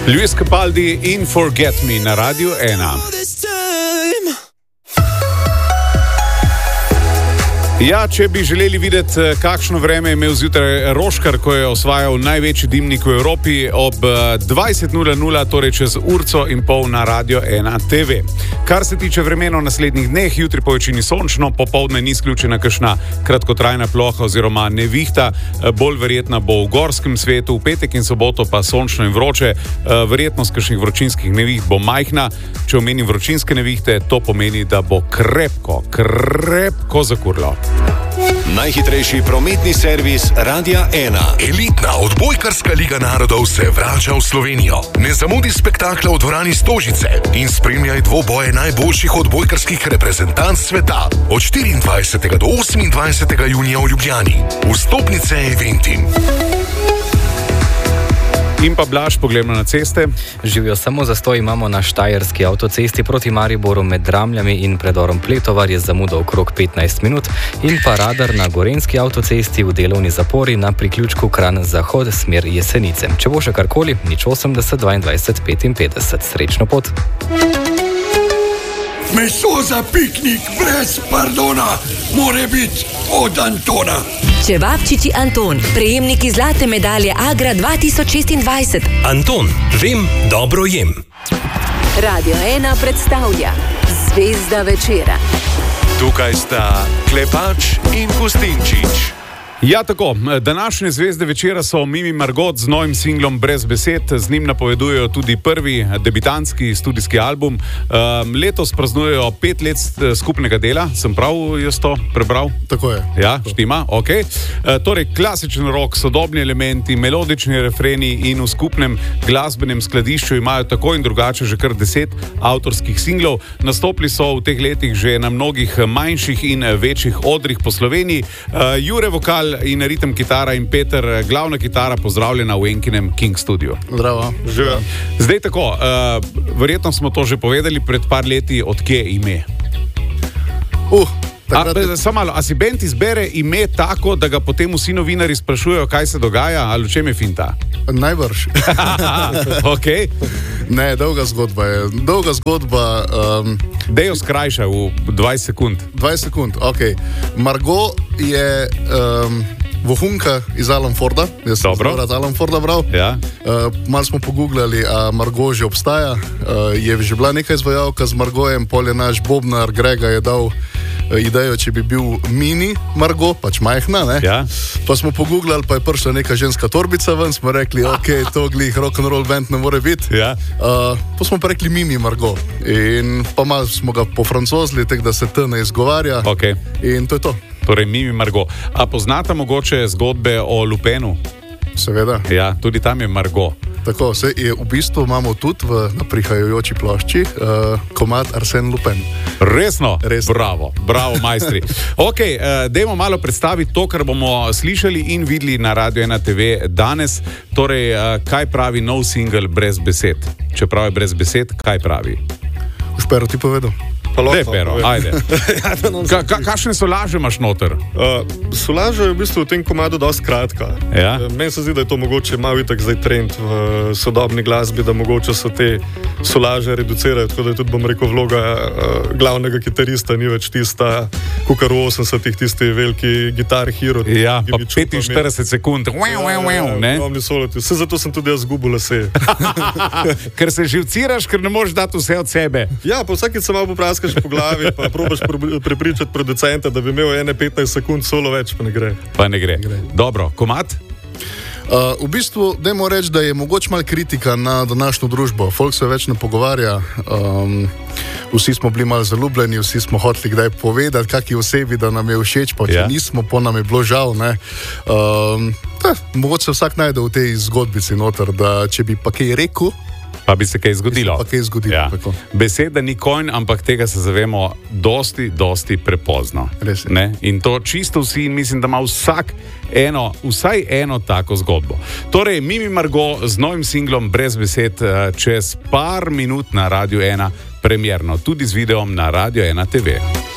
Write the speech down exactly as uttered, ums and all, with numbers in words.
Luis Capaldi in Forget Me na Radiu ena. Ja, če bi želeli videti, kakšno vreme je imel zjutraj Roškar, ko je osvajal največji dimnik v Evropi ob dvajset nula nula, torej čez urco in pol na Radio ena T V. Kar se tiče vremena v naslednjih dneh, jutri po večini sončno, popoldne ni izključena kakšna kratkotrajna ploha oziroma nevihta, bolj verjetna bo v gorskem svetu, v petek in soboto pa sončno in vroče, verjetnost kakšnih vročinskih neviht bo majhna. Če omenim vročinske nevihte, to pomeni, da bo krepko, krepko zakurlo. Najhitrejši prometni servis Radia ena. Elitna odbojkarska liga narodov se vrača v Slovenijo. Ne zamudi spektakla v dvorani Stožice in spremljaj dvoboje najboljših odbojkarskih reprezentanc sveta od štiriindvajsetega do osemindvajsetega junija v Ljubljani. Vstopnice Eventim. In pa Blaž, pogledamo na ceste. Živijo samo zastoj imamo na Štajerski avtocesti proti Mariboru med Dramljami in predorom Pletovar je zamuda okrog petnajst minut in pa radar na Gorenjski avtocesti v delovni zapori na priključku Kranj-Zahod smer Jesenice. Če bo še karkoli, nič osemdeset dvaindvajset petinpetdeset. Srečno pot! Meso za piknik brez pardona more biti od Antona. Čevapčiči Anton, prejemniki zlate medalje Agra dva tisoč šestindvajset. Anton, vem, dobro jem. Radio ena predstavlja Zvezda večera. Tukaj sta Klepač in Gustinčič. Ja, tako. Današnje zvezde večera so Mimi Margot z novim singlom Brez besed. Z njim napovedujejo tudi prvi debitantski studijski album. Um, letos praznujejo pet let skupnega dela. Sem prav jaz to prebral? Tako je. Ja, štima, ok. Uh, torej, klasičen rock, sodobni elementi, melodični refreni in v skupnem glasbenem skladišču imajo tako in drugače že kar deset avtorskih singlov. Nastopili so v teh letih že na mnogih manjših in večjih odrih po Sloveniji. Uh, Jure vokal in ritem kitara in Peter glavna kitara, pozdravljena v Enkinem King Studiu. Zdravo. Živijo. Zdaj tako, uh, verjetno smo to že povedali pred par leti, od kje ime. Uh, takrat... a, samo malo, a si bend izbere ime tako, da ga potem vsi novinari sprašujejo, kaj se dogaja, ali v čem je finta? Najbrž. Ok. Ne, dolga zgodba je. Dolga zgodba... Um, Dejo skrajša v dvajset sekund. dvajset sekund, ok. Margot je um, vohunka iz Alan Forda. Jaz sem zelo rad Alan Forda bral. Ja. Uh, malo smo pogooglali, a Margot že obstaja. Uh, je že bila nekaj izvajalka z Margojem, pol je naš bobnar Grega je dal idejo, če bi bil mini Margot, pač majhna, ne? Ja. Pa smo pogooglali, pa je prišla neka ženska torbica ven, smo rekli, ok, to glih rock'n'roll band ne more biti. Ja. Uh, pa smo pa rekli mini Margot. In pa malo smo ga pofrancozili, tek da se T ne izgovarja. Okay. In to je to. Torej, Mimi Margot. A poznate mogoče zgodbe o Lupenu? Seveda. Ja, tudi tam je Margot. Tako, se je v bistvu imamo tudi v prihajajoči plošči uh, komad Arsène Lupin. Resno? Resno. Bravo, bravo, majstri. Ok, uh, dajmo malo predstaviti to, kar bomo slišali in videli na Radio ena T V danes. Torej, uh, kaj pravi nov single Brez besed? Čeprav je brez besed, kaj pravi? Už Pero ti povedal. Ne, Pero, ajde. ka, ka, kakšne solaže imaš noter? Uh, solaža je v bistvu v tem komadu dosti kratka. Ja? Uh, meni se zdi, da je to mogoče malo itak zdaj trend v uh, sodobni glasbi, da mogoče so te solaže reducirajo, tako da je tudi, bom rekel, vloga uh, glavnega kitarista ni več tista, kukar v osemdesetih tisti veliki gitar hero. Ja, pa petinštirideset sekund. Wow, wow, wow, ne? Vse zato sem tudi jaz zgubil lase. Ker se živciraš, ker ne moreš dati vse od sebe. Ja, pa vsakič se malo popraskaš po glavi, pa probaš prepričati producenta, da bi imel ene petnajst sekund solo več, pa ne gre. Pa ne gre. gre. Dobro, komad? Uh, v bistvu, dajmo reči, da je mogoče malo kritika na današnjo družbo. Folk se več ne pogovarja, um, vsi smo bili malo zaljubljeni, vsi smo hoteli kdaj povedati, kaki osebi, da nam je všeč, pa če ja. nismo, pa nam je bilo žal. Um, ta, mogoče se vsak najde v tej zgodbici noter, da če bi pa kaj rekel, pa bi se kaj zgodilo. Pa kaj zgodilo ja. Beseda ni konj, ampak tega se zavemo dosti, dosti prepozno. Ne? In to čisto vsi, in mislim, da ima vsak eno, vsaj eno tako zgodbo. Torej, Mimi Margot z novim singlom Brez besed čez par minut na Radio ena, premierno, tudi z videom na Radio ena T V.